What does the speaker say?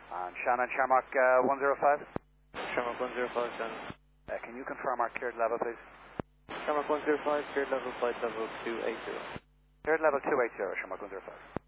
Shannon, Shamrock 105. Shamrock 105, Shannon. Can you confirm our cleared level, please? Shamrock 105, cleared level, flight level 280. Cleared level 280, Shamrock 105.